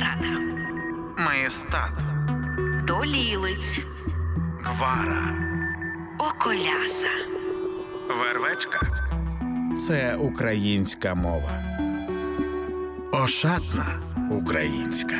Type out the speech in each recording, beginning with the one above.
Ошата, Маєстат, Долілиць, Гвара, Околяса. Вервечка – це українська мова. Ошатна українська.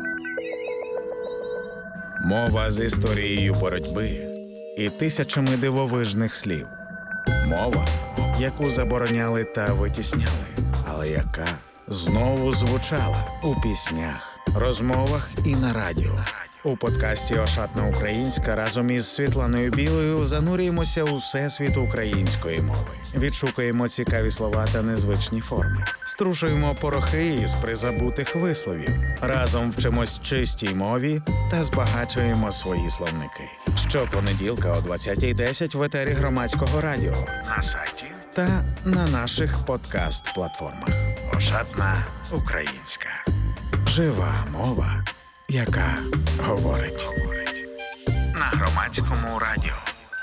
Мова з історією боротьби і тисячами дивовижних слів. Мова, яку забороняли та витісняли, але яка знову звучала у піснях, розмовах і на радіо. У подкасті «Ошатна українська» разом із Світланою Білою занурюємося у всесвіт української мови. Відшукуємо цікаві слова та незвичні форми. Струшуємо порохи із призабутих висловів. Разом вчимось чистій мові та збагачуємо свої словники. Щопонеділка о 20:10 в етері Громадського радіо, на сайті та на наших подкаст-платформах. «Ошатна українська». Жива мова, яка говорить. На Громадському радіо.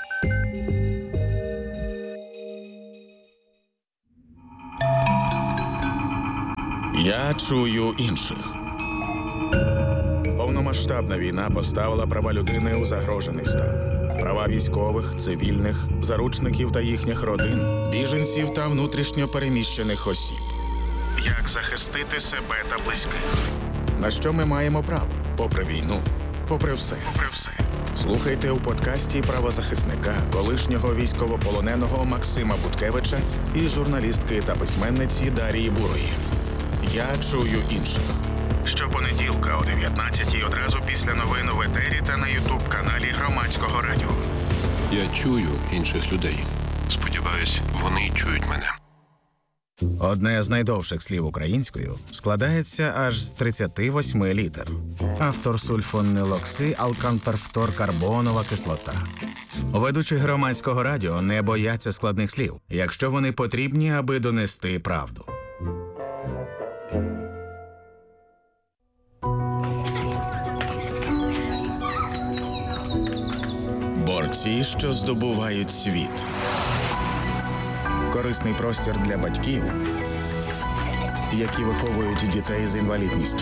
Я чую інших. Повномасштабна війна поставила права людини у загрожений стан. Права військових, цивільних, заручників та їхніх родин, біженців та внутрішньо переміщених осіб. Як захистити себе та близьких? На що ми маємо право? Попри війну, попри все. Слухайте у подкасті правозахисника, колишнього військовополоненого Максима Буткевича і журналістки та письменниці Дарії Бурої. Я чую інших. Щопонеділка о 19:00 одразу після новин в етері та на ютуб-каналі Громадського радіо. Я чую інших людей. Сподіваюсь, вони чують мене. Одне з найдовших слів українською складається аж з 38 літер. Автор сульфонилокси алканперфторкарбонова кислота. Ведучі Громадського радіо не бояться складних слів, якщо вони потрібні, аби донести правду. Борці, що здобувають світ. Корисний простір для батьків, які виховують дітей з інвалідністю.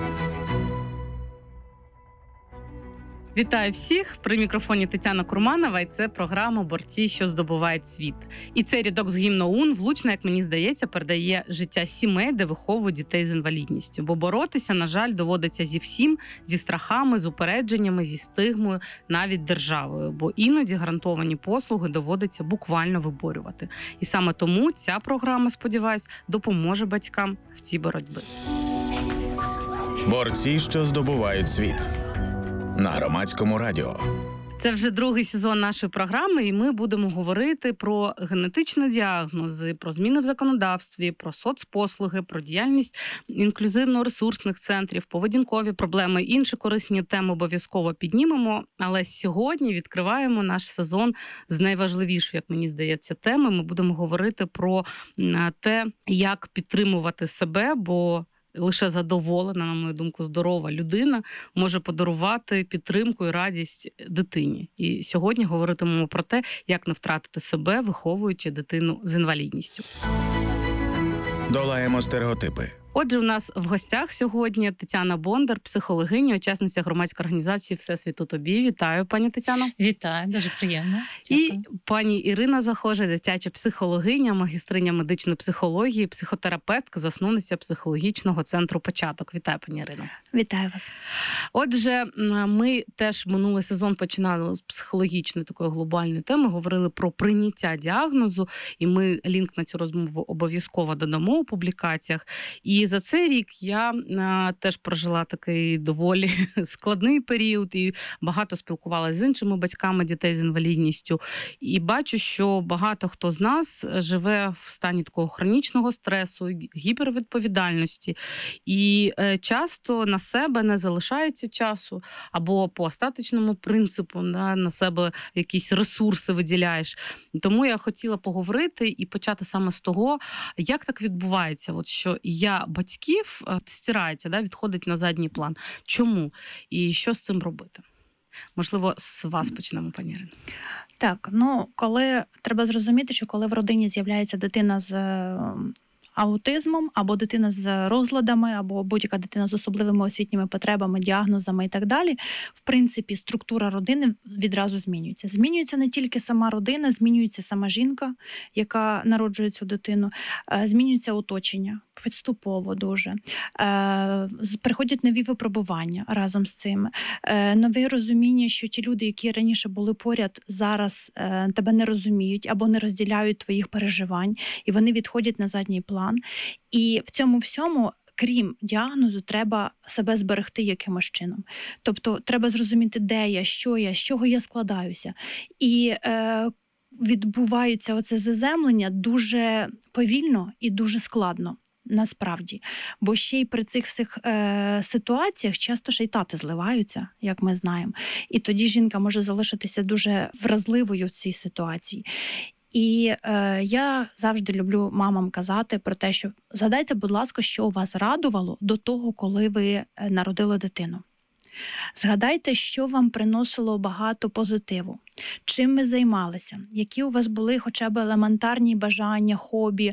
Вітаю всіх! При мікрофоні Тетяна Курманова, і це програма «Борці, що здобувають світ». І цей рядок з гімну ОУН влучно, як мені здається, передає життя сімей, де виховують дітей з інвалідністю. Бо боротися, на жаль, доводиться зі всім, зі страхами, з упередженнями, зі стигмою, навіть державою. Бо іноді гарантовані послуги доводиться буквально виборювати. І саме тому ця програма, сподіваюсь, допоможе батькам в цій боротьбі. Борці, що здобувають світ. На Громадському радіо. Це вже другий сезон нашої програми, і ми будемо говорити про генетичні діагнози, про зміни в законодавстві, про соцпослуги, про діяльність інклюзивно-ресурсних центрів, поведінкові проблеми, інші корисні теми обов'язково піднімемо. Але сьогодні відкриваємо наш сезон з найважливішої, як мені здається, теми. Ми будемо говорити про те, як підтримувати себе, бо лише задоволена, на мою думку, здорова людина може подарувати підтримку і радість дитині. І сьогодні говоритимемо про те, як не втратити себе, виховуючи дитину з інвалідністю. Долаємо стереотипи. Отже, у нас в гостях сьогодні Тетяна Бондар, психологиня, учасниця громадської організації «Все світу тобі». Вітаю, пані Тетяно. Вітаю, дуже приємно. І пані Ірина Захожа, дитяча психологиня, магістриня медичної психології, психотерапевтка, засновниця психологічного центру «Початок». Вітаю, пані Ірино. Вітаю вас. Отже, ми теж минулий сезон починали з психологічної такої глобальної теми, говорили про прийняття діагнозу, і ми лінк на цю розмову обов'язково додамо у публікаціях. І за цей рік я теж прожила такий доволі складний період і багато спілкувалася з іншими батьками дітей з інвалідністю. І бачу, що багато хто з нас живе в стані такого хронічного стресу, гіпервідповідальності. І часто на себе не залишається часу, або по остаточному принципу на себе якісь ресурси виділяєш. Тому я хотіла поговорити і почати саме з того, як так відбувається, от що я батьків стирається, відходить на задній план. Чому? І що з цим робити? Можливо, з вас почнемо, пані Ірино. Так, коли треба зрозуміти, що коли в родині з'являється дитина з аутизмом, або дитина з розладами, або будь-яка дитина з особливими освітніми потребами, діагнозами і так далі, в принципі, структура родини відразу змінюється. Змінюється не тільки сама родина, змінюється сама жінка, яка народжує цю дитину, змінюється оточення підступово дуже. Приходять нові випробування разом з цим. Нове розуміння, що ті люди, які раніше були поряд, зараз тебе не розуміють або не розділяють твоїх переживань, і вони відходять на задній план. І в цьому всьому, крім діагнозу, треба себе зберегти якимось чином. Тобто треба зрозуміти, де я, з чого я складаюся. І відбувається оце заземлення дуже повільно і дуже складно. Насправді. Бо ще й при цих всіх ситуаціях часто ще й тати зливаються, як ми знаємо. І тоді жінка може залишитися дуже вразливою в цій ситуації. І я завжди люблю мамам казати про те, що згадайте, будь ласка, що вас радувало до того, коли ви народили дитину. Згадайте, що вам приносило багато позитиву, чим ви займалися, які у вас були хоча б елементарні бажання, хобі,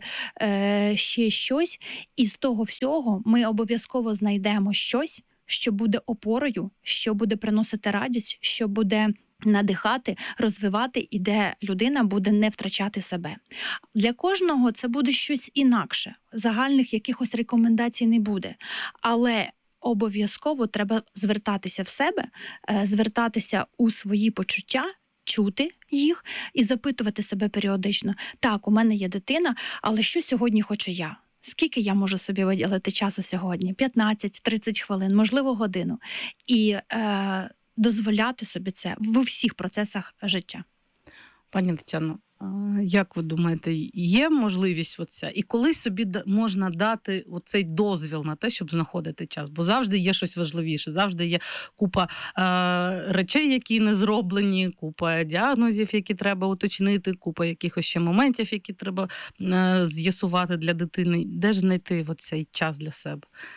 ще щось. І з того всього ми обов'язково знайдемо щось, що буде опорою, що буде приносити радість, що буде надихати, розвивати, і де людина буде не втрачати себе. Для кожного це буде щось інакше. Загальних якихось рекомендацій не буде. Але обов'язково треба звертатися в себе, звертатися у свої почуття, чути їх і запитувати себе періодично. Так, у мене є дитина, але що сьогодні хочу я? Скільки я можу собі виділити часу сьогодні? 15-30 хвилин, можливо, годину. І дозволяти собі це в всіх процесах життя. Пані Тетяно, як ви думаєте, є можливість оця? І коли собі можна дати оцей дозвіл на те, щоб знаходити час? Бо завжди є щось важливіше, завжди є купа речей, які не зроблені, купа діагнозів, які треба уточнити, купа якихось ще моментів, які треба з'ясувати для дитини. Де ж знайти оцей час для себе?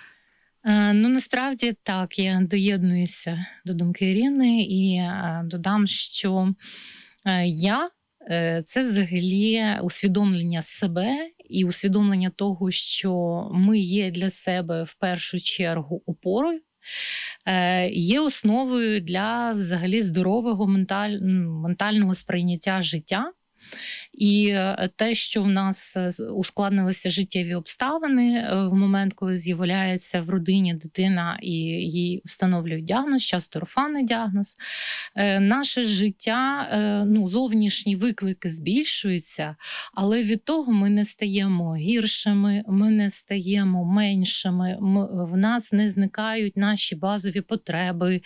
Ну, насправді, так, я доєднуюся до думки Ірини і додам, що я це взагалі усвідомлення себе і усвідомлення того, що ми є для себе в першу чергу опорою, є основою для взагалі здорового ментального сприйняття життя. І те, що в нас ускладнилися життєві обставини в момент, коли з'являється в родині дитина і їй встановлюють діагноз, часто орфанний діагноз, наше життя, зовнішні виклики збільшуються, але від того ми не стаємо гіршими, ми не стаємо меншими, в нас не зникають наші базові потреби.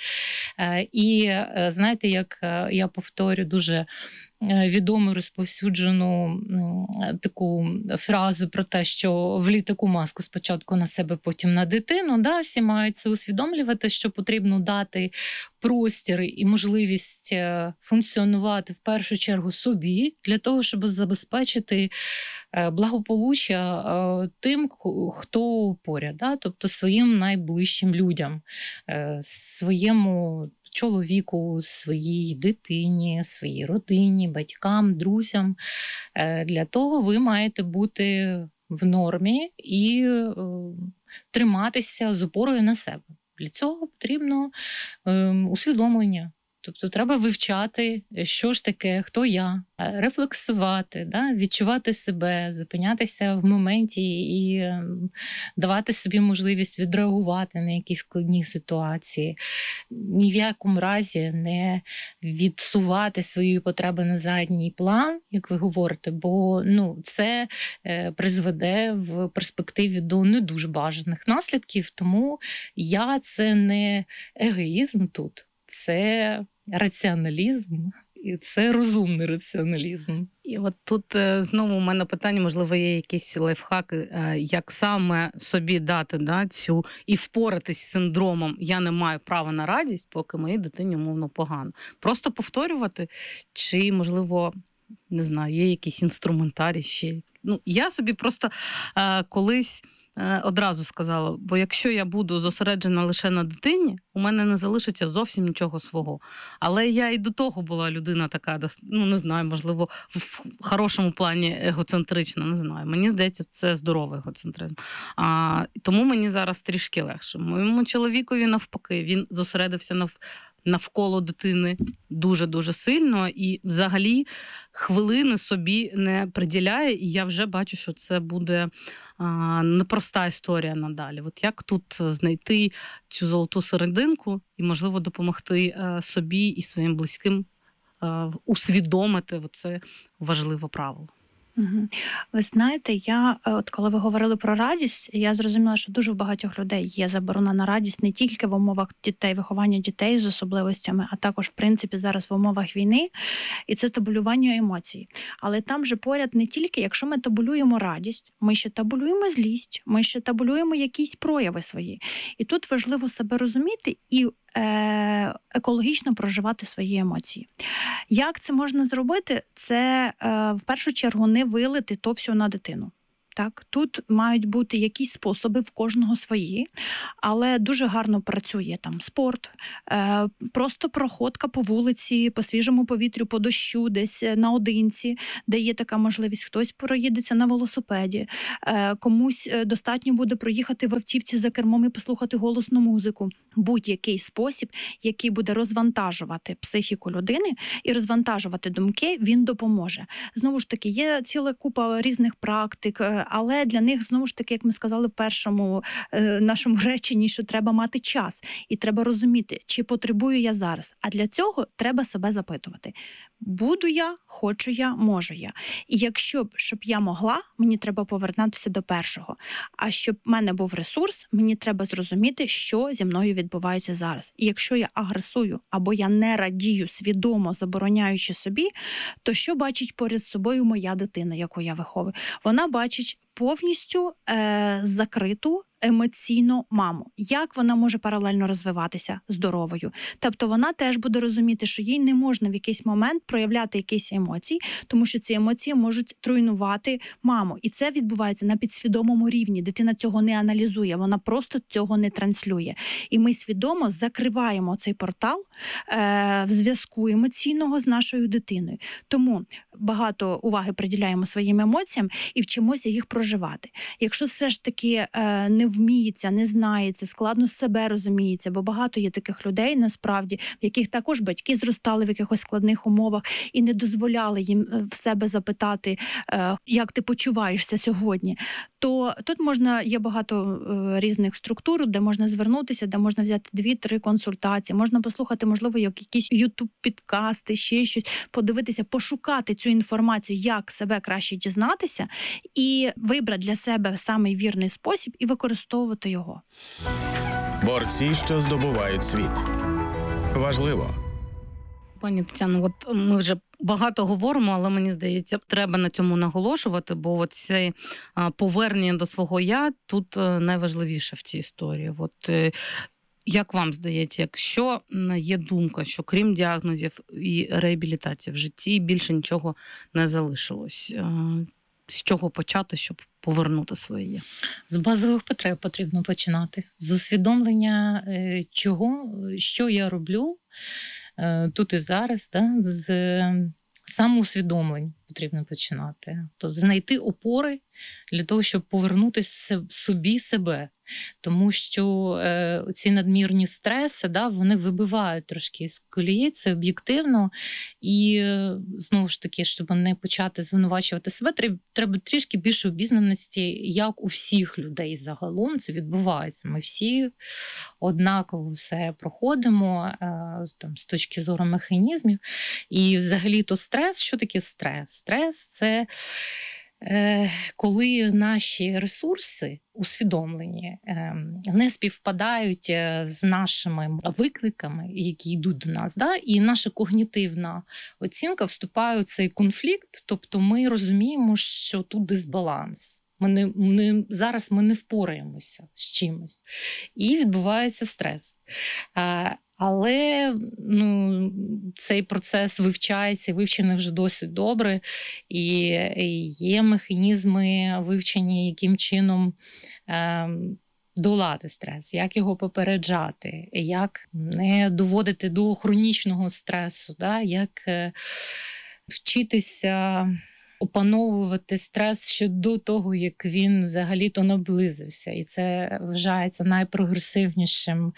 І знаєте, як я повторю дуже відому розповсюджену таку фразу про те, що в літаку маску спочатку на себе, потім на дитину. Да, всі мають це усвідомлювати, що потрібно дати простір і можливість функціонувати в першу чергу собі, для того, щоб забезпечити благополуччя тим, хто поряд, да? Тобто своїм найближчим людям, своєму чоловіку, своїй дитині, своїй родині, батькам, друзям. Для того ви маєте бути в нормі і триматися з опорою на себе. Для цього потрібно усвідомлення. Тобто треба вивчати, що ж таке, хто я, рефлексувати, да? Відчувати себе, зупинятися в моменті і давати собі можливість відреагувати на якісь складні ситуації. Ні в якому разі не відсувати свої потреби на задній план, як ви говорите, бо це призведе в перспективі до не дуже бажаних наслідків. Тому це не егоїзм тут. Це раціоналізм, і це розумний раціоналізм. І от тут знову у мене питання, можливо, є якісь лайфхаки, як саме собі дати цю і впоратись з синдромом «я не маю права на радість, поки моїй дитині умовно погано». Просто повторювати, чи, можливо, не знаю, є якісь інструментарій ще. Я собі просто колись одразу сказала, бо якщо я буду зосереджена лише на дитині, у мене не залишиться зовсім нічого свого. Але я і до того була людина така, не знаю, можливо, в хорошому плані егоцентрична, не знаю. Мені здається, це здоровий егоцентризм. Тому мені зараз трішки легше. Моєму чоловікові навпаки, він зосередився навколо дитини дуже-дуже сильно і взагалі хвилини собі не приділяє, і я вже бачу, що це буде непроста історія надалі. От як тут знайти цю золоту серединку і, можливо, допомогти собі і своїм близьким усвідомити це важливе правило. Ви знаєте, коли ви говорили про радість, я зрозуміла, що дуже в багатьох людей є заборона на радість не тільки в умовах дітей, виховання дітей з особливостями, а також, в принципі, зараз в умовах війни, і це табулювання емоцій. Але там же поряд не тільки, якщо ми табулюємо радість, ми ще табулюємо злість, ми ще табулюємо якісь прояви свої. І тут важливо себе розуміти і екологічно проживати свої емоції. Як це можна зробити? Це, в першу чергу, не вилити то все на дитину. Так, тут мають бути якісь способи, в кожного свої, але дуже гарно працює там спорт, просто проходка по вулиці, по свіжому повітрю, по дощу, десь наодинці, де є така можливість. Хтось проїдеться на велосипеді, комусь достатньо буде проїхати в автівці за кермом і послухати голосну музику. Будь-який спосіб, який буде розвантажувати психіку людини і розвантажувати думки, він допоможе. Знову ж таки, є ціла купа різних практик, але для них, знову ж таки, як ми сказали в першому нашому реченні, що треба мати час. І треба розуміти, чи потребую я зараз. А для цього треба себе запитувати. Буду я, хочу я, можу я. І якщо щоб я могла, мені треба повернутися до першого. А щоб в мене був ресурс, мені треба зрозуміти, що зі мною відбувається зараз. І якщо я агресую, або я не радію свідомо, забороняючи собі, то що бачить поряд з собою моя дитина, яку я виховую? Вона бачить повністю закриту емоційно маму. Як вона може паралельно розвиватися здоровою? Тобто вона теж буде розуміти, що їй не можна в якийсь момент проявляти якісь емоції, тому що ці емоції можуть труйнувати маму. І це відбувається на підсвідомому рівні. Дитина цього не аналізує, вона просто цього не транслює. І ми свідомо закриваємо цей портал в зв'язку емоційного з нашою дитиною. Тому багато уваги приділяємо своїм емоціям і вчимося їх проживати. Якщо все ж таки не вміється, не знається, складно себе розуміється, бо багато є таких людей, насправді, в яких також батьки зростали в якихось складних умовах і не дозволяли їм в себе запитати, як ти почуваєшся сьогодні, то тут є багато різних структур, де можна звернутися, де можна взяти 2-3 консультації, можна послухати, можливо, якісь YouTube-підкасти, ще щось, подивитися, пошукати цю інформацію, як себе краще дізнатися, і вибрати для себе самий вірний спосіб і використовувати його. Борці, що здобувають світ. Важливо. Пані Тетяно, от ми вже багато говоримо, але мені здається, треба на цьому наголошувати, бо це повернення до свого «я» тут найважливіше в цій історії. От як вам здається, якщо є думка, що крім діагнозів і реабілітації в житті більше нічого не залишилось, з чого почати, щоб повернути своє «я»? З базових потреб потрібно починати. З усвідомлення що я роблю тут і зараз, з самоусвідомлень потрібно починати. Тобто знайти опори для того, щоб повернути собі себе. Тому що ці надмірні стреси, вони вибивають трошки з колії, це об'єктивно. І, знову ж таки, щоб не почати звинувачувати себе, треба трішки більше обізнаності, як у всіх людей загалом це відбувається. Ми всі однаково все проходимо з точки зору механізмів. І взагалі-то стрес, що таке стрес? Стрес – це коли наші ресурси усвідомлені не співпадають з нашими викликами, які йдуть до нас, і наша когнітивна оцінка вступає у цей конфлікт, тобто ми розуміємо, що тут дисбаланс. Зараз ми не впораємося з чимось. І відбувається стрес. Але цей процес вивчається, вивчений вже досить добре, і є механізми вивчення, яким чином долати стрес, як його попереджати, як не доводити до хронічного стресу, як вчитися опановувати стрес ще до того, як він взагалі-то наблизився. І це вважається найпрогресивнішим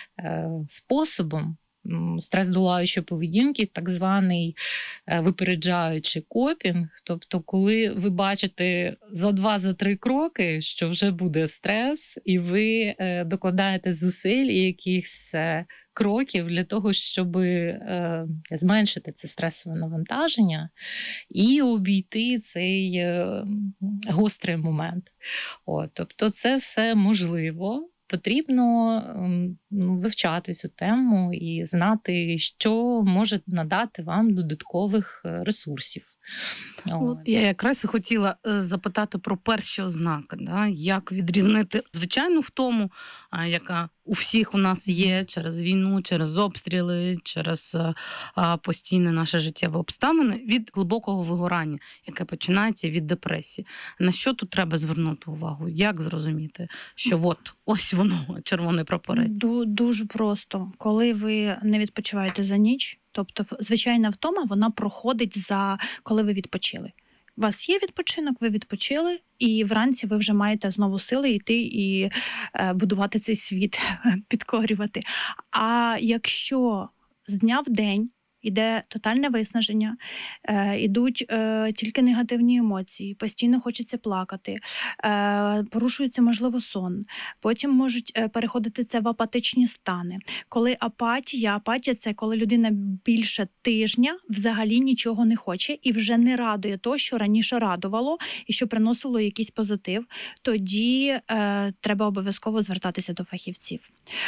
способом стрес-долаючої поведінки, так званий випереджаючий копінг. Тобто, коли ви бачите за 2-3 кроки, що вже буде стрес, і ви докладаєте зусиль і якихось кроків для того, щоб зменшити це стресове навантаження і обійти цей гострий момент. Тобто це все можливо. Потрібно вивчати цю тему і знати, що може надати вам додаткових ресурсів. От я якраз і хотіла запитати про перші ознаки, як відрізнити звичайну втому, яка у всіх у нас є через війну, через обстріли, через постійне наше життєве обставини, від глибокого вигорання, яке починається від депресії. На що тут треба звернути увагу? Як зрозуміти, що ось воно, червоний прапорець? Дуже просто. Коли ви не відпочиваєте за ніч, тобто звичайна втома, вона проходить коли ви відпочили. У вас є відпочинок, ви відпочили, і вранці ви вже маєте знову сили йти і будувати цей світ, підкорювати. А якщо з дня в день іде тотальне виснаження, ідуть тільки негативні емоції, постійно хочеться плакати, порушується, можливо, сон. Потім можуть переходити це в апатичні стани. Коли апатія – це коли людина більше тижня взагалі нічого не хоче і вже не радує то, що раніше радувало і що приносило якийсь позитив, тоді треба обов'язково звертатися до фахівців.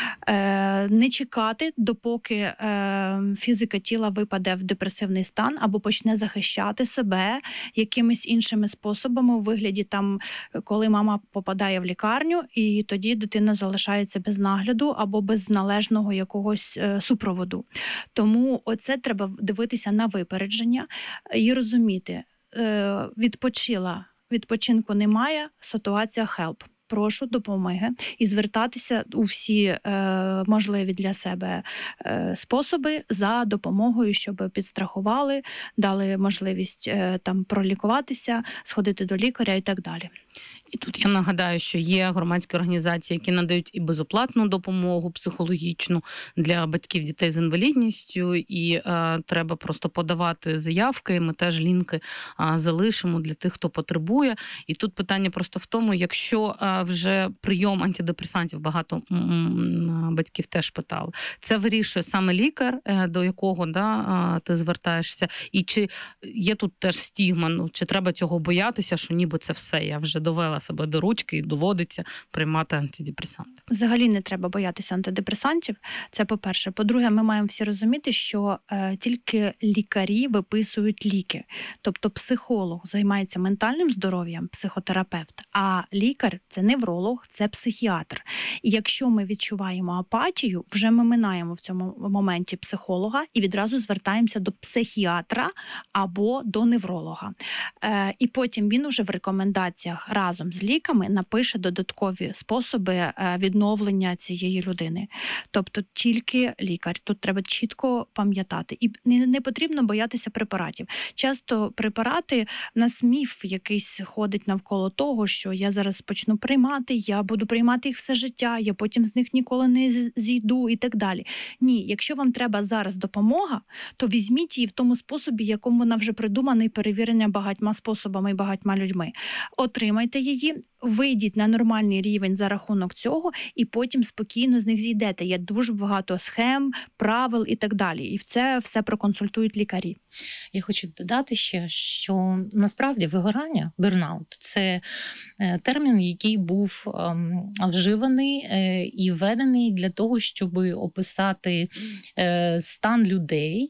Не чекати, допоки фізика тіла випаде в депресивний стан або почне захищати себе якимись іншими способами у вигляді коли мама попадає в лікарню, і тоді дитина залишається без нагляду або без належного якогось супроводу. Тому оце треба дивитися на випередження і розуміти, відпочинку немає, ситуація help. Прошу допомоги і звертатися у всі можливі для себе способи за допомогою, щоб підстрахували, дали можливість пролікуватися, сходити до лікаря і так далі. І тут я нагадаю, що є громадські організації, які надають і безоплатну допомогу психологічну для батьків дітей з інвалідністю, і треба просто подавати заявки, ми теж лінки залишимо для тих, хто потребує. І тут питання просто в тому, якщо вже прийом антидепресантів, багато батьків теж питали, це вирішує саме лікар, до якого ти звертаєшся, і чи є тут теж стігма, чи треба цього боятися, що ніби це все, я вже довела себе до ручки і доводиться приймати антидепресанти. Взагалі не треба боятися антидепресантів. Це по-перше. По-друге, ми маємо всі розуміти, що тільки лікарі виписують ліки. Тобто психолог займається ментальним здоров'ям, психотерапевт, а лікар – це невролог, це психіатр. І якщо ми відчуваємо апатію, вже ми минаємо в цьому моменті психолога і відразу звертаємося до психіатра або до невролога. І потім він уже в рекомендаціях разом з ліками напише додаткові способи відновлення цієї людини. Тобто тільки лікар. Тут треба чітко пам'ятати. І не потрібно боятися препаратів. Часто препарати, в нас міф якийсь ходить навколо того, що я зараз почну приймати, я буду приймати їх все життя, я потім з них ніколи не зійду і так далі. Ні, якщо вам треба зараз допомога, то візьміть її в тому способі, якому вона вже придумана і перевірена багатьма способами і багатьма людьми. Отримайте її, вийдіть на нормальний рівень за рахунок цього і потім спокійно з них зійдете. Є дуже багато схем, правил і так далі. І це все проконсультують лікарі. Я хочу додати ще, що насправді вигорання, бернаут – це термін, який був вживаний і введений для того, щоб описати стан людей,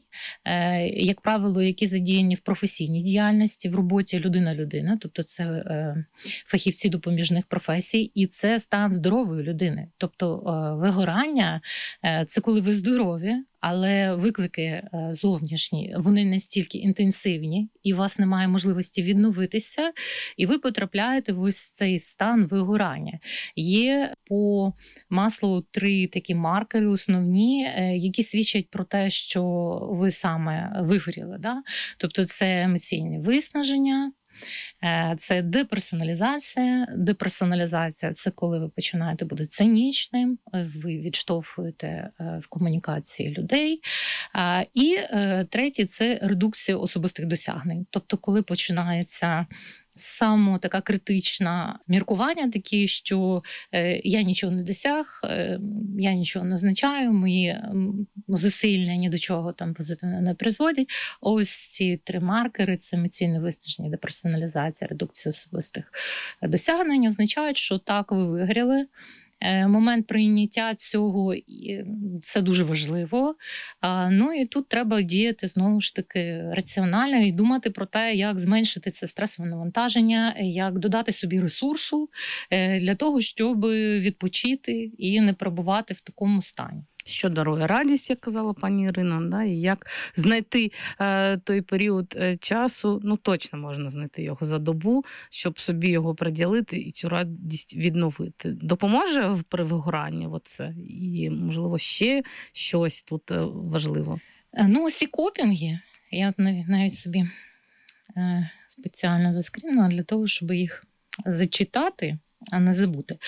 як правило, які задіяні в професійній діяльності, в роботі людина-людина, тобто це фахівці допоміжних професій, і це стан здорової людини. Тобто вигорання – це коли ви здорові, але виклики зовнішні, вони настільки інтенсивні, і у вас немає можливості відновитися, і ви потрапляєте в ось цей стан вигорання. Є по Маслоу 3 такі маркери основні, які свідчать про те, що ви саме вигоріли. Да? Тобто це емоційне виснаження, це деперсоналізація. Деперсоналізація – це коли ви починаєте бути цинічним, ви відштовхуєте в комунікації людей. І третє – це редукція особистих досягнень. Тобто коли починається саме така критична міркування, такі, що я нічого не досяг, я нічого не означаю, мої зусилля ні до чого там позитивно не призводять. Ось ці 3 маркери – це емоційне виснаження, деперсоналізація, редукція особистих досягнень, означають, що так, ви виграли. Момент прийняття цього – це дуже важливо. Ну і тут треба діяти, знову ж таки, раціонально і думати про те, як зменшити це стресове навантаження, як додати собі ресурсу для того, щоб відпочити і не перебувати в такому стані. Що дарує радість, як казала пані Ірина, да? І як знайти той період часу, ну точно можна знайти його за добу, щоб собі його приділити і цю радість відновити. Допоможе при вигоранні оце? І, можливо, ще щось тут важливо? Ну, ось ці копінги, я от навіть собі спеціально заскрінила для того, щоб їх зачитати, а не забути.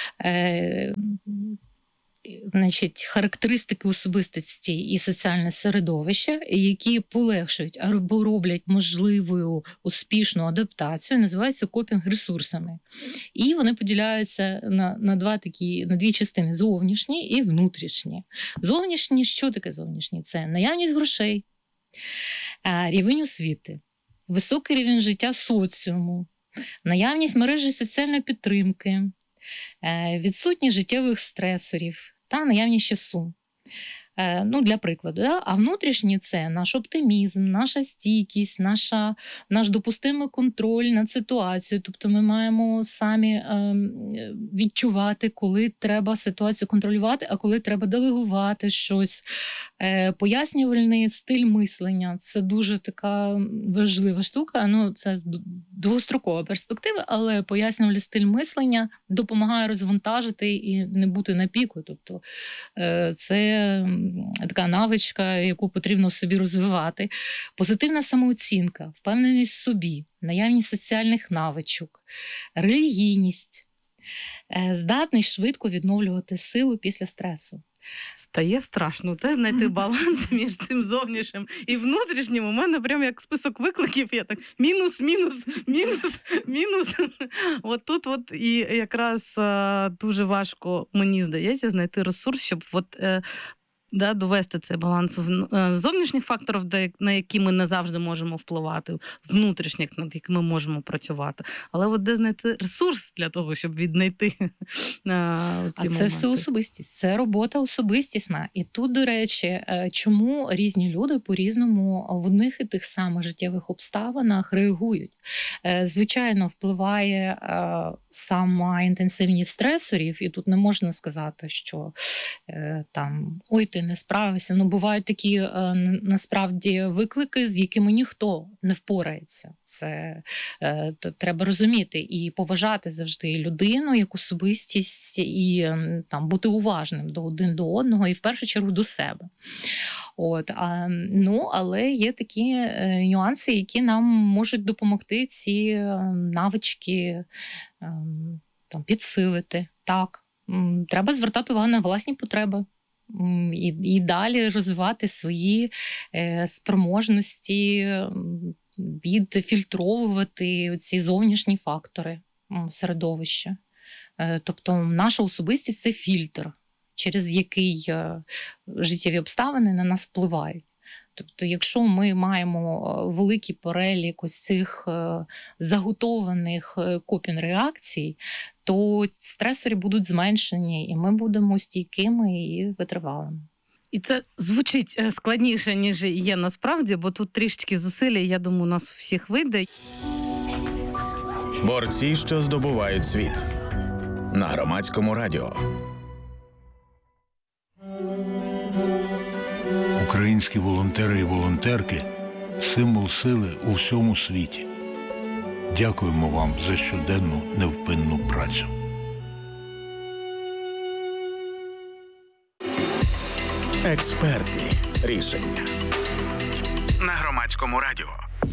Значить, характеристики особистості і соціальне середовище, які полегшують або роблять можливою успішну адаптацію, називаються копінг-ресурсами. І вони поділяються на дві частини – зовнішні і внутрішні. Зовнішні – що таке зовнішні? Це наявність грошей, рівень освіти, високий рівень життя соціуму, наявність мережі соціальної підтримки, відсутність життєвих стресорів та наявність часу. Ну, для прикладу. Да? А внутрішні – це наш оптимізм, наша стійкість, наш допустимий контроль над ситуацією. Тобто ми маємо самі відчувати, коли треба ситуацію контролювати, а коли треба делегувати щось. Пояснювальний стиль мислення – це дуже така важлива штука. Ну, це довгострокова перспектива, але пояснювальний стиль мислення допомагає розвантажити і не бути на піку. Тобто це така навичка, яку потрібно собі розвивати. Позитивна самооцінка, впевненість в собі, наявність соціальних навичок, релігійність, здатність швидко відновлювати силу після стресу. Стає страшно те знайти баланс між цим зовнішнім і внутрішнім. У мене прямо як список викликів, я так мінус, мінус, мінус, мінус. От тут і якраз дуже важко, мені здається, знайти ресурс, щоб довести цей баланс зовнішніх факторів, на які ми не завжди можемо впливати, внутрішніх, над якими можемо працювати. Але де знайти ресурс для того, щоб віднайти ці моменти? Це все особистість, це робота особистісна. І тут, до речі, чому різні люди по-різному в одних і тих самих життєвих обставинах реагують. Звичайно, впливає сама інтенсивність стресорів, і тут не можна сказати, що там, ой, ти не справився. Ну, бувають такі, насправді, виклики, з якими ніхто не впорається. Це треба розуміти і поважати завжди людину, як особистість, і там бути уважним один до одного, і в першу чергу до себе. Але є такі нюанси, які нам можуть допомогти ці навички підсилити. Так, треба звертати увагу на власні потреби. І далі розвивати свої спроможності, відфільтровувати ці зовнішні фактори середовища. Тобто наша особистість – це фільтр, через який життєві обставини на нас впливають. Тобто, якщо ми маємо великий перелік ось цих заготованих копінг-реакцій, то стресори будуть зменшені, і ми будемо стійкими і витривалими. І це звучить складніше, ніж є насправді, бо тут трішечки зусилля, я думаю, у нас всіх вийде. Борці, що здобувають світ. На Громадському радіо. Українські волонтери і волонтерки – символ сили у всьому світі. Дякуємо вам за щоденну невпинну працю. Експертні рішення. На Громадському радіо.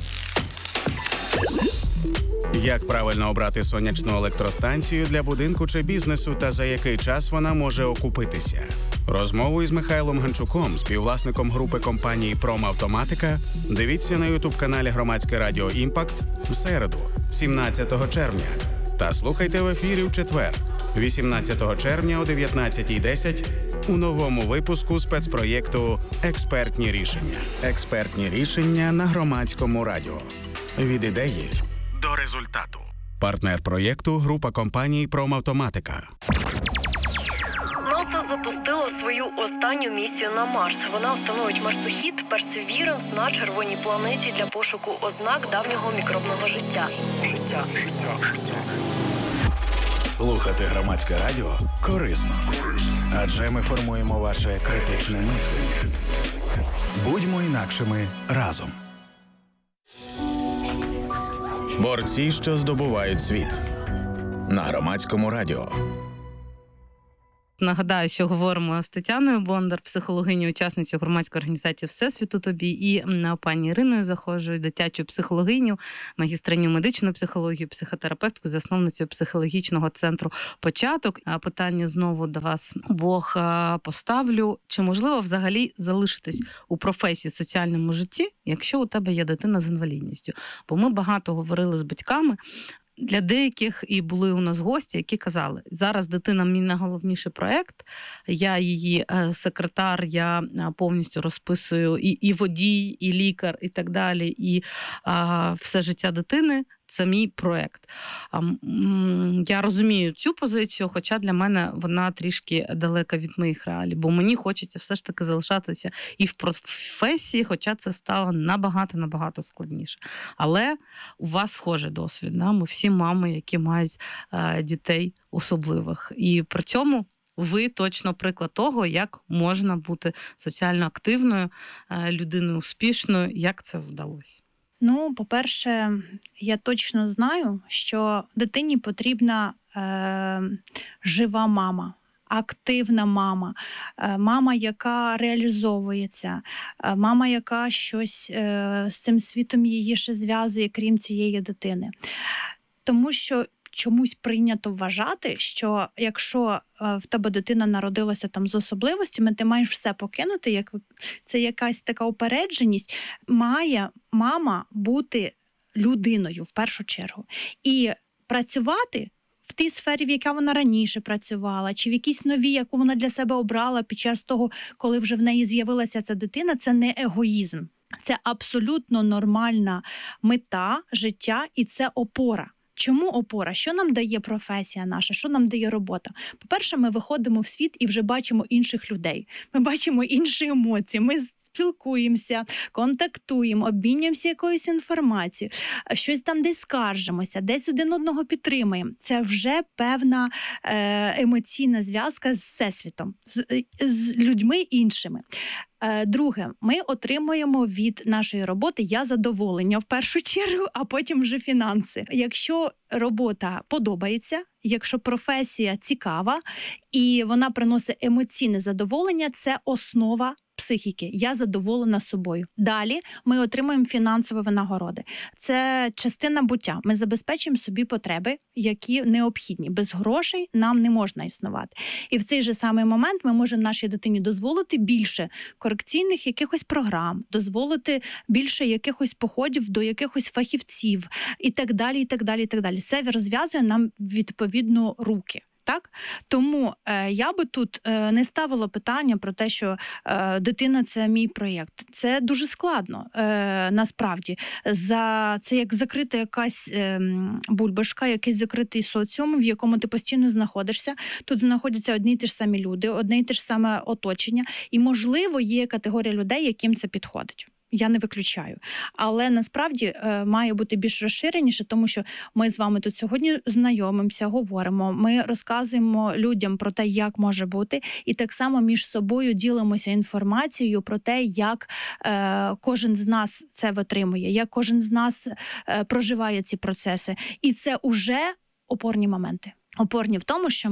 Як правильно обрати сонячну електростанцію для будинку чи бізнесу та за який час вона може окупитися? Розмову із Михайлом Ганчуком, співвласником групи компанії «Промавтоматика», дивіться на ютуб-каналі Громадське радіо «Імпакт» в середу, 17 червня. Та слухайте в ефірі в четвер, 18 червня о 19:10 у новому випуску спецпроєкту «Експертні рішення». Експертні рішення на Громадському радіо. Від ідеї до результату. Партнер проєкту – група компаній «Промавтоматика». НАСА запустило свою останню місію на Марс. Вона встановить марсохід Perseverance на червоній планеті для пошуку ознак давнього мікробного життя. Слухати Громадське радіо корисно. Адже ми формуємо ваше критичне мислення. Будьмо інакшими разом. Борці, що здобувають світ. На Громадському радіо. Нагадаю, що говоримо з Тетяною Бондар, психологинею, учасницею громадської організації «Всесвіту тобі», і пані Іриною Захожою, дитячою психологиню, магістриню медичної психології, психотерапевтку, засновницею психологічного центру «Початок». А питання знову до вас обох поставлю. Чи можливо взагалі залишитись у професії, соціальному житті, якщо у тебе є дитина з інвалідністю? Бо ми багато говорили з батьками. Для деяких і були у нас гості, які казали, зараз дитина мій найголовніший проєкт, я її секретар, я повністю розписую і водій, і лікар, і так далі, і все життя дитини – це мій проєкт. Я розумію цю позицію, хоча для мене вона трішки далека від моїх реалій, бо мені хочеться все ж таки залишатися і в професії, хоча це стало набагато складніше. Але у вас схожий досвід. Да? Ми всі мами, які мають дітей особливих. І при цьому ви точно приклад того, як можна бути соціально активною людиною, успішною, як це вдалося. Ну, по-перше, я точно знаю, що дитині потрібна жива мама, активна мама, мама, яка реалізовується, мама, яка щось з цим світом її ще зв'язує, крім цієї дитини. Тому що чомусь прийнято вважати, що якщо в тебе дитина народилася там з особливостями, ти маєш все покинути, це якась така упередженість. Має мама бути людиною в першу чергу. І працювати в тій сфері, в якій вона раніше працювала, чи в якійсь новій, яку вона для себе обрала під час того, коли вже в неї з'явилася ця дитина, це не егоїзм. Це абсолютно нормальна мета життя і це опора. Чому опора? Що нам дає професія наша? Що нам дає робота? По-перше, ми виходимо в світ і вже бачимо інших людей. Ми бачимо інші емоції. Ми спілкуємося, контактуємо, обмінюємося якоюсь інформацією, щось там десь скаржимося, десь один одного підтримуємо. Це вже певна емоційна зв'язка з всесвітом, з людьми іншими. Друге, ми отримуємо від нашої роботи задоволення в першу чергу, а потім вже фінанси. Якщо робота подобається, якщо професія цікава і вона приносить емоційне задоволення, це основа психіки. Я задоволена собою. Далі ми отримуємо фінансові винагороди. Це частина буття. Ми забезпечуємо собі потреби, які необхідні. Без грошей нам не можна існувати. І в цей же самий момент ми можемо нашій дитині дозволити більше корекційних якихось програм, дозволити більше якихось походів до якихось фахівців і так далі, і так далі, і так далі. Це розв'язує нам відповідно руки. Так? Тому я би тут не ставила питання про те, що дитина – це мій проєкт. Це дуже складно, насправді. Це як закрита якась бульбашка, якийсь закритий соціум, в якому ти постійно знаходишся. Тут знаходяться одні й ті ж самі люди, одне й те ж саме оточення. І, можливо, є категорія людей, яким це підходить. Я не виключаю. Але насправді має бути більш розширеніше, тому що ми з вами тут сьогодні знайомимося, говоримо, ми розказуємо людям про те, як може бути, і так само між собою ділимося інформацією про те, як кожен з нас це витримує, як кожен з нас проживає ці процеси. І це уже опорні моменти. Опорні в тому, що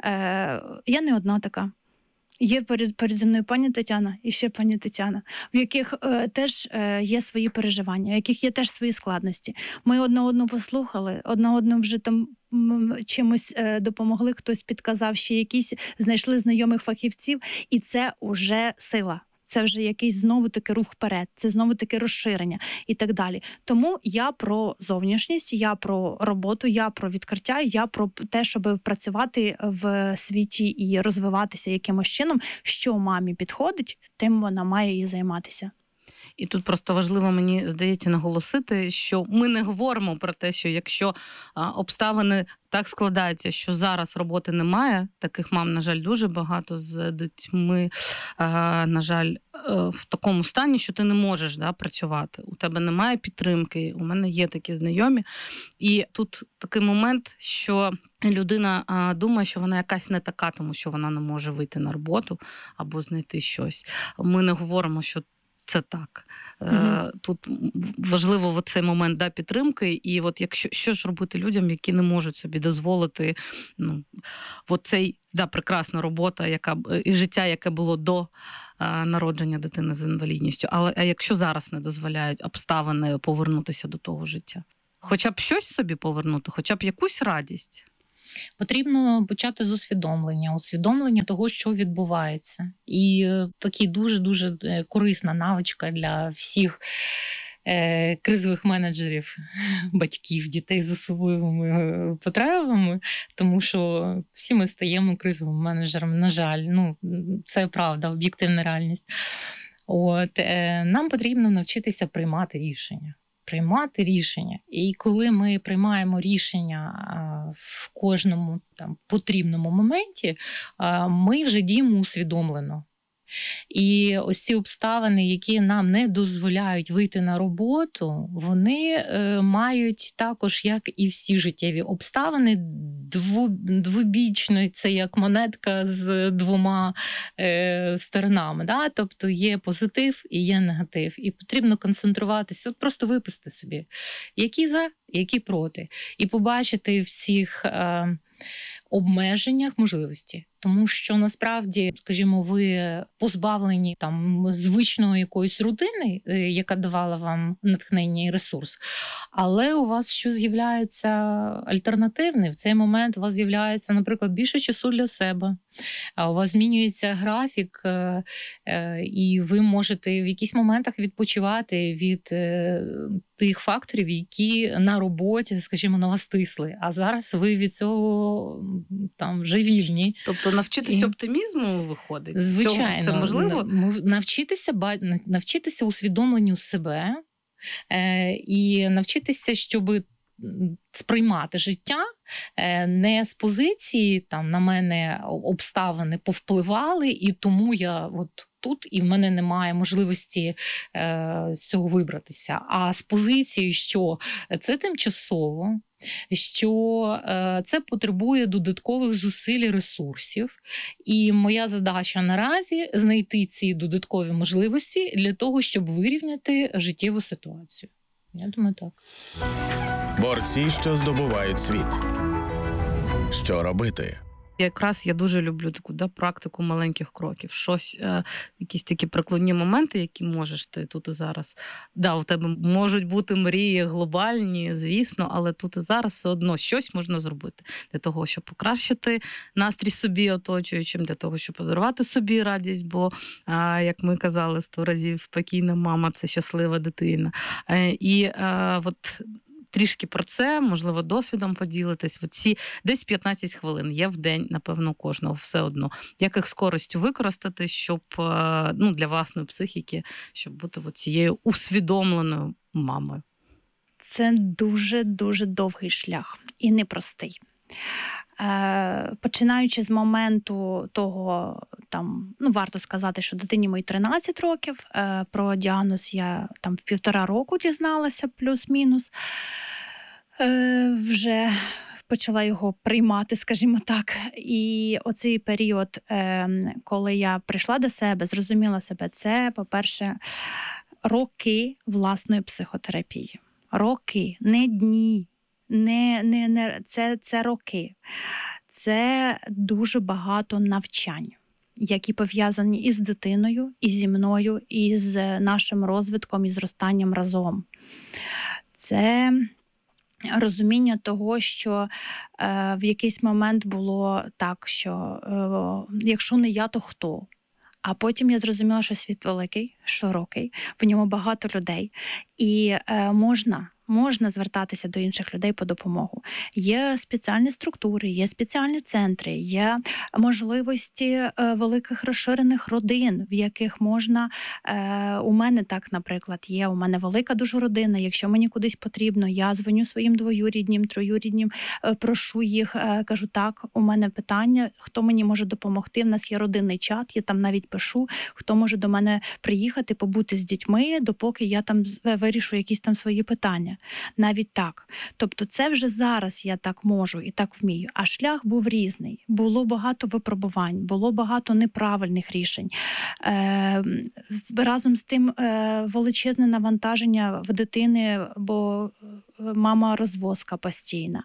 я не одна така. Є переді мною пані Тетяна і ще пані Тетяна, в яких теж є свої переживання, в яких є теж свої складності. Ми одна одну послухали, одна одну вже там чимось допомогли, хтось підказав, ще якісь, знайшли знайомих фахівців, і це вже сила. Це вже якийсь знову-таки рух вперед, це знову-таки розширення і так далі. Тому я про зовнішність, я про роботу, я про відкриття, я про те, щоб працювати в світі і розвиватися якимось чином, що мамі підходить, тим вона має і займатися. І тут просто важливо, мені здається, наголосити, що ми не говоримо про те, що якщо обставини так складаються, що зараз роботи немає, таких мам, на жаль, дуже багато з дітьми, на жаль, в такому стані, що ти не можеш працювати. У тебе немає підтримки, у мене є такі знайомі. І тут такий момент, що людина думає, що вона якась не така, тому що вона не може вийти на роботу або знайти щось. Ми не говоримо, що це так. Тут важливо в цей момент підтримки. І от що ж робити людям, які не можуть собі дозволити цей прекрасна робота, і життя, яке було до народження дитини з інвалідністю. А якщо зараз не дозволяють обставини повернутися до того життя? Хоча б щось собі повернути, хоча б якусь радість. Потрібно почати з усвідомлення того, що відбувається. І такий дуже-дуже корисна навичка для всіх кризових менеджерів, батьків, дітей з особливими потребами, тому що всі ми стаємо кризовими менеджерами, на жаль. Це правда, об'єктивна реальність. Нам потрібно навчитися приймати рішення. І коли ми приймаємо рішення в кожному потрібному моменті, ми вже діємо усвідомлено. І ось ці обставини, які нам не дозволяють вийти на роботу, вони мають також, як і всі життєві обставини, двобічно, це як монетка з двома сторонами. Тобто є позитив і є негатив. І потрібно концентруватися, просто виписати собі, які за, які проти. І побачити в цих обмеженнях можливості. Тому що насправді, скажімо, ви позбавлені звичної якоїсь рутини, яка давала вам натхнення і ресурс, але у вас що з'являється альтернативне. В цей момент у вас з'являється, наприклад, більше часу для себе, а у вас змінюється графік, і ви можете в якісь моментах відпочивати від тих факторів, які на роботі, скажімо, на вас тисли. А зараз ви від цього вже вільні. Тобто навчитися оптимізму виходить? Звичайно. Це можливо? Навчитися усвідомленню себе і навчитися, щоб сприймати життя не з позиції, на мене обставини повпливали, і тому я тут, і в мене немає можливості з цього вибратися. А з позиції, що це тимчасово, що це потребує додаткових зусиль і ресурсів. І моя задача наразі знайти ці додаткові можливості для того, щоб вирівняти життєву ситуацію. Я думаю, так. Борці, що здобувають світ. Що робити? Якраз я дуже люблю таку практику маленьких кроків. Якісь такі прикладні моменти, які можеш ти тут і зараз. У тебе можуть бути мрії глобальні, звісно, але тут і зараз все одно щось можна зробити. Для того, щоб покращити настрій собі оточуючим, для того, щоб подарувати собі радість, бо, як ми казали 100 разів, спокійна мама – це щаслива дитина. І трішки про це, можливо, досвідом поділитись. Ці десь 15 хвилин є в день, напевно, кожного все одно. Як їх з користю використати, щоб для власної психіки, щоб бути цією усвідомленою мамою? Це дуже-дуже довгий шлях і непростий. Починаючи з моменту того, варто сказати, що дитині моїй 13 років, про діагноз я в 1,5 року дізналася, плюс-мінус, вже почала його приймати, скажімо так. І оцей період, коли я прийшла до себе, зрозуміла себе, це, по-перше, роки власної психотерапії. Роки, не дні. Це роки. Це дуже багато навчань, які пов'язані і з дитиною, і зі мною, і з нашим розвитком, і зростанням разом. Це розуміння того, що в якийсь момент було так, що якщо не я, то хто? А потім я зрозуміла, що світ великий, широкий, в ньому багато людей. І можна звертатися до інших людей по допомогу. Є спеціальні структури, є спеціальні центри, є можливості великих розширених родин, в яких можна... У мене так, наприклад, є. У мене велика дуже родина. Якщо мені кудись потрібно, я дзвоню своїм двоюріднім, троюріднім, прошу їх, кажу, так, у мене питання, хто мені може допомогти. В нас є родинний чат, я там навіть пишу, хто може до мене приїхати, побути з дітьми, допоки я там вирішу якісь там свої питання. Навіть так. Тобто це вже зараз я так можу і так вмію. А шлях був різний. Було багато випробувань, було багато неправильних рішень. Разом з тим величезне навантаження в дитини, бо мама розвозка постійна.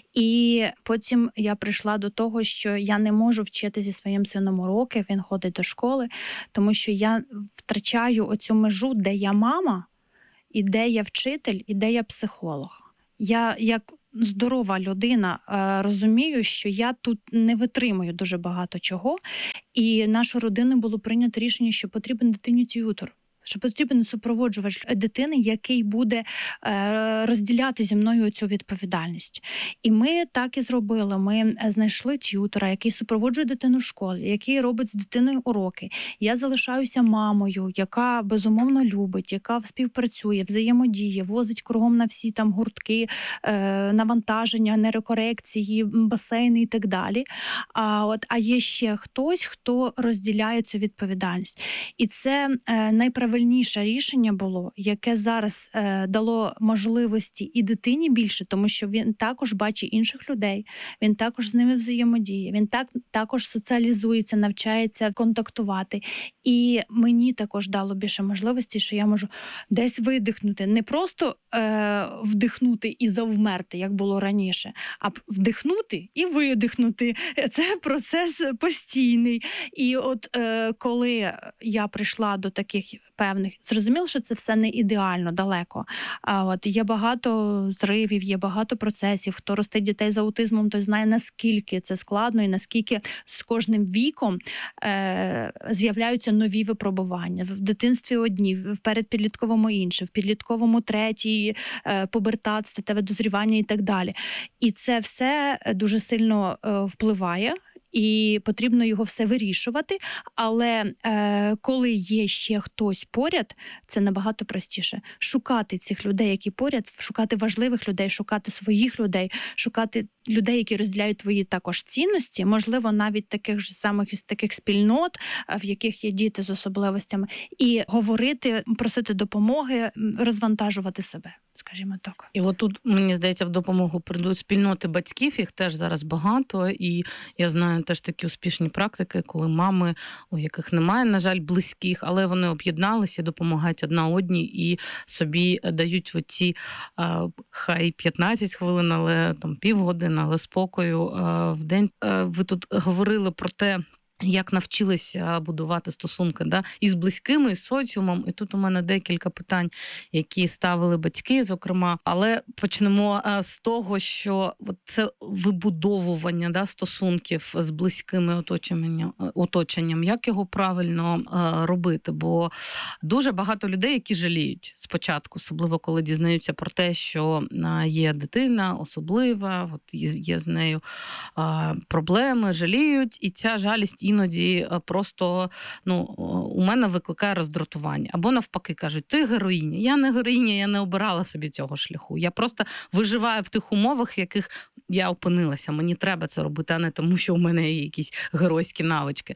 І потім я прийшла до того, що я не можу вчити зі своїм сином уроки, він ходить до школи, тому що я втрачаю оцю межу, де я мама, і де я вчитель, і де я психолог. Я, як здорова людина, розумію, що я тут не витримую дуже багато чого. І нашу родину було прийнято рішення, що потрібен дитині т'ютор. Що потрібен супроводжувач дитини, який буде розділяти зі мною цю відповідальність. І ми так і зробили. Ми знайшли т'ютора, який супроводжує дитину в школі, який робить з дитиною уроки. Я залишаюся мамою, яка безумовно любить, яка співпрацює, взаємодіє, возить кругом на всі там гуртки, навантаження, нейрокорекції, басейни і так далі. А є ще хтось, хто розділяє цю відповідальність. І це найправильніше рішення було, яке зараз дало можливості і дитині більше, тому що він також бачить інших людей, він також з ними взаємодіє, він також соціалізується, навчається контактувати. І мені також дало більше можливості, що я можу десь видихнути, не просто вдихнути і завмерти, як було раніше, а вдихнути і видихнути. Це процес постійний. І от коли я прийшла до таких певних, зрозуміло, що це все не ідеально, далеко. Є багато зривів, є багато процесів. Хто ростить дітей з аутизмом, той знає, наскільки це складно і наскільки з кожним віком з'являються нові випробування. В дитинстві одні, в передпідлітковому інші, в підлітковому третій, пубертат, статеве дозрівання і так далі. І це все дуже сильно впливає. І потрібно його все вирішувати, але коли є ще хтось поряд, це набагато простіше. Шукати цих людей, які поряд, шукати важливих людей, шукати своїх людей, шукати людей, які розділяють твої також цінності, можливо, навіть таких ж самих із таких спільнот, в яких є діти з особливостями, і говорити, просити допомоги, розвантажувати себе. Скажімо так. І от тут, мені здається, в допомогу прийдуть спільноти батьків, їх теж зараз багато, і я знаю теж такі успішні практики, коли мами, у яких немає, на жаль, близьких, але вони об'єдналися, допомагають одна одній і собі дають оці хай 15 хвилин, але там півгодини, але спокою в день. Ви тут говорили про те, як навчилися будувати стосунки, да, і з близькими, і з соціумом. І тут у мене декілька питань, які ставили батьки, зокрема. Але почнемо з того, що це вибудовування, да, стосунків з близькими оточенням. Як його правильно робити? Бо дуже багато людей, які жаліють спочатку, особливо коли дізнаються про те, що є дитина особлива, є з нею проблеми, жаліють, і ця жалість іноді просто у мене викликає роздратування. Або навпаки кажуть, ти героїня. Я не героїня, я не обирала собі цього шляху. Я просто виживаю в тих умовах, в яких я опинилася. Мені треба це робити, а не тому, що у мене є якісь геройські навички.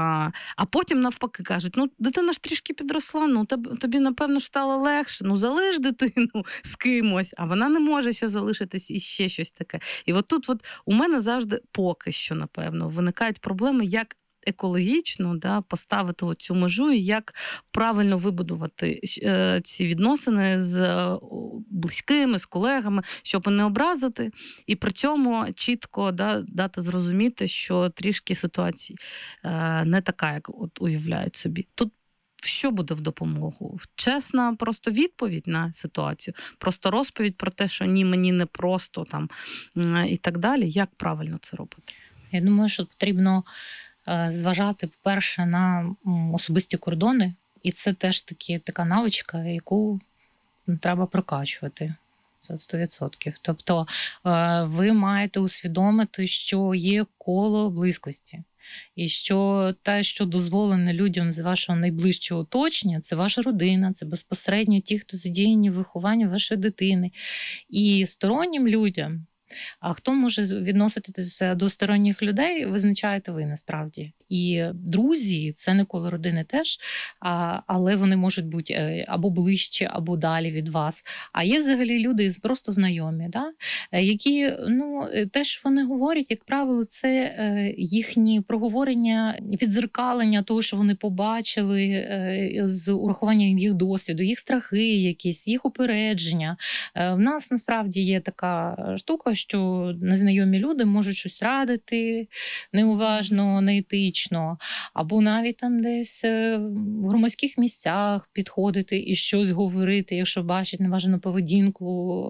А потім навпаки кажуть, дитина ж трішки підросла, тобі, напевно, ж стало легше, залиш дитину з кимось, а вона не може ще залишитись і ще щось таке. І тут у мене завжди поки що, напевно, виникають проблеми, як екологічно, да, поставити цю межу і як правильно вибудувати ці відносини з близькими, з колегами, щоб не образити, і при цьому чітко дати зрозуміти, що трішки ситуація не така, як уявляють собі. Тут що буде в допомогу? Чесна просто відповідь на ситуацію, просто розповідь про те, що ні, мені не просто там і так далі. Як правильно це робити? Я думаю, що потрібно зважати, по-перше, на особисті кордони, і це теж така навичка, яку треба прокачувати. Це 100%. Тобто ви маєте усвідомити, що є коло близькості. І що те, що дозволено людям з вашого найближчого оточення, це ваша родина, це безпосередньо ті, хто задіяні в вихованні вашої дитини. І стороннім людям, а хто може відноситися до сторонніх людей, визначаєте ви насправді. І друзі, це не коло родини теж, але вони можуть бути або ближче, або далі від вас. А є взагалі люди просто знайомі, да? Які, те, що вони говорять, як правило, це їхні проговорення, віддзеркалення того, що вони побачили з урахуванням їх досвіду, їх страхи якісь, їх упередження. В нас насправді є така штука, що незнайомі люди можуть щось радити неуважно, неетично, або навіть там десь в громадських місцях підходити і щось говорити, якщо бачать неважну поведінку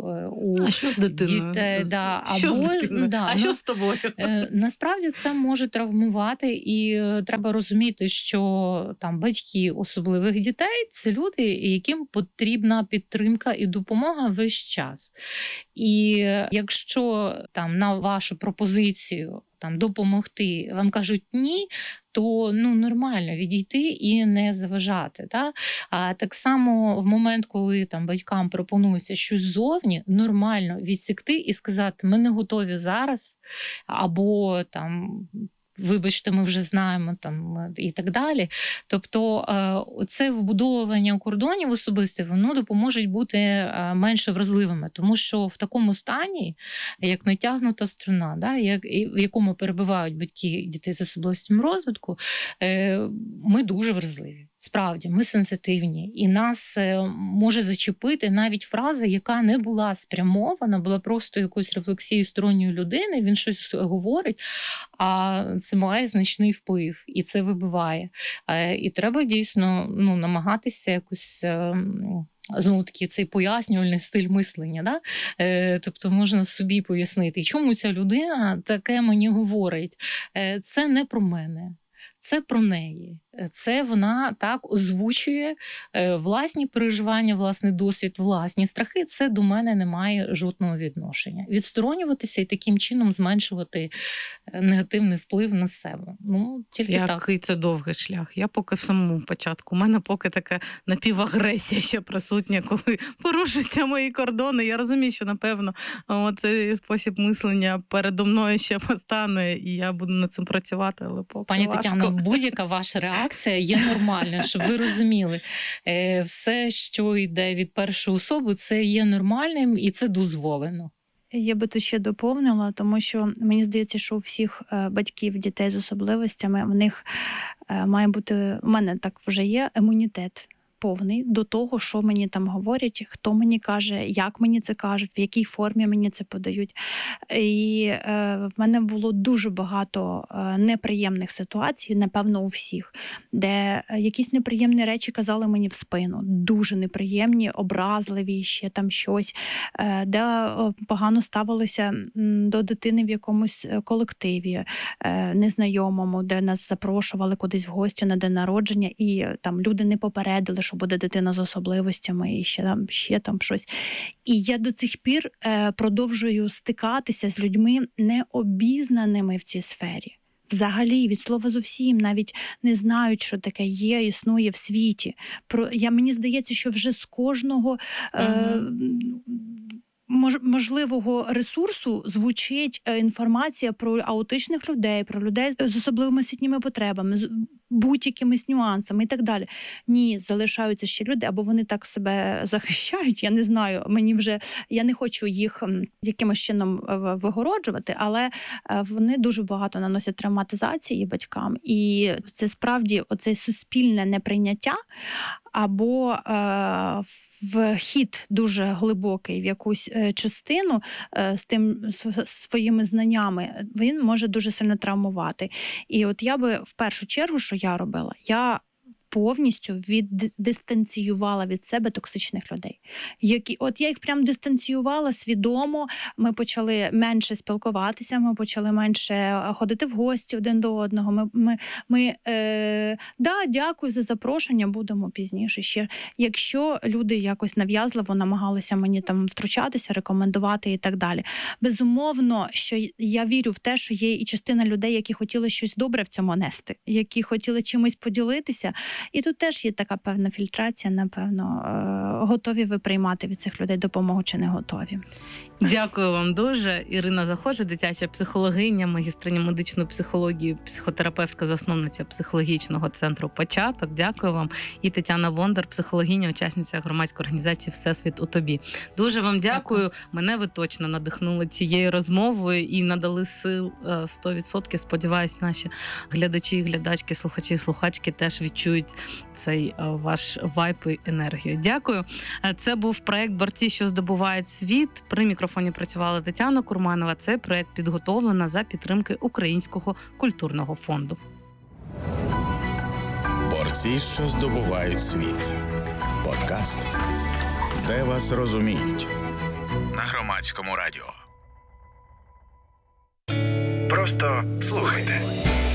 у дітей. Да. А що з тобою? Насправді це може травмувати, і треба розуміти, що там батьки особливих дітей – це люди, яким потрібна підтримка і допомога весь час. І якщо там на вашу пропозицію допомогти вам кажуть ні, то нормально відійти і не заважати. Да? А так само в момент, коли батькам пропонується щось ззовні, нормально відсікти і сказати, ми не готові зараз, або вибачте, ми вже знаємо і так далі. Тобто це вбудовування кордонів особистих, воно допоможе бути менше вразливими, тому що в такому стані, як натягнута струна, да, в якому перебувають батьки дітей з особливостями розвитку, ми дуже вразливі. Справді, ми сенситивні, і нас може зачепити навіть фраза, яка не була спрямована, була просто якоюсь рефлексією сторонньої людини, він щось говорить, а це має значний вплив, і це вибиває. І треба дійсно намагатися якось... Знову таки, цей пояснювальний стиль мислення. Да? Тобто можна собі пояснити, чому ця людина таке мені говорить. Це не про мене. Це про неї. Це вона так озвучує власні переживання, власний досвід, власні страхи. Це до мене не має жодного відношення. Відсторонюватися і таким чином зменшувати негативний вплив на себе. Тільки так. Який це довгий шлях. Я поки в самому початку. У мене поки така напівагресія ще присутня, коли порушуються мої кордони. Я розумію, що, напевно, цей спосіб мислення передо мною ще постане, і я буду над цим працювати, але поки Пані важко. Тетяно, будь-яка ваша реакція є нормальна, щоб ви розуміли. Все, що йде від першої особи, це є нормальним і це дозволено. Я би тут ще доповнила, тому що мені здається, що у всіх батьків дітей з особливостями в них має бути, у мене так вже є, імунітет повний до того, що мені там говорять, хто мені каже, як мені це кажуть, в якій формі мені це подають. І в мене було дуже багато неприємних ситуацій, напевно, у всіх, де якісь неприємні речі казали мені в спину, дуже неприємні, образливі, ще там щось, де погано ставилися до дитини в якомусь колективі незнайомому, де нас запрошували кудись в гості на день народження, і там люди не попередили, що буде дитина з особливостями, і ще там щось. І я до цих пір продовжую стикатися з людьми необізнаними в цій сфері. Взагалі, від слова зовсім, навіть не знають, що таке є, існує в світі. Мені здається, що вже з кожного можливого ресурсу звучить інформація про аутичних людей, про людей з особливими освітніми потребами, з будь-якимись нюансами і так далі. Ні, залишаються ще люди, або вони так себе захищають, я не знаю, я не хочу їх якимось чином вигороджувати, але вони дуже багато наносять травматизації батькам, і це справді оце суспільне неприйняття, або вхід дуже глибокий в якусь частину з своїми знаннями, він може дуже сильно травмувати. І от я би в першу чергу, що я робила, я повністю дистанціювала від себе токсичних людей. От я їх прям дистанціювала свідомо, ми почали менше спілкуватися, ми почали менше ходити в гості один до одного. Дякую за запрошення, будемо пізніше ще. Якщо люди якось нав'язливо намагалися мені там втручатися, рекомендувати і так далі. Безумовно, що я вірю в те, що є і частина людей, які хотіли щось добре в цьому нести, які хотіли чимось поділитися. І тут теж є така певна фільтрація, напевно, готові ви приймати від цих людей допомогу чи не готові. Дякую вам дуже. Ірина Захожа, дитяча психологиня, магістриня медичної психології, психотерапевтка, засновниця психологічного центру «Початок». Дякую вам. І Тетяна Бондар, психологиня, учасниця громадської організації «Всесвіт у тобі». Дуже вам дякую. Мене ви точно надихнули цією розмовою і надали сил 100%. Сподіваюсь, наші глядачі і глядачки, слухачі і слухачки теж відчують цей ваш вайб і енергію. Дякую. Це був проект «Борці, що здобувають світ». При мікрофоні працювала Тетяна Курманова. Цей проект підготовлено за підтримки Українського культурного фонду. Борці, що здобувають світ. Подкаст, де вас розуміють. На Громадському радіо. Просто слухайте.